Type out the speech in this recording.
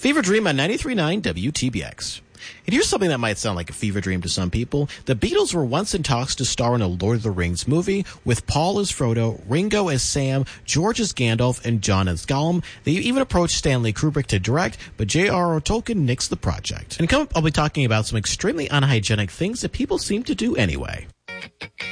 Fever Dream on 93.9 WTBX. And here's something that might sound like a fever dream to some people. The Beatles were once in talks to star in a Lord of the Rings movie with Paul as Frodo, Ringo as Sam, George as Gandalf, and John as Gollum. They even approached Stanley Kubrick to direct, but J.R.R. Tolkien nixed the project. And coming up, I'll be talking about some extremely unhygienic things that people seem to do anyway.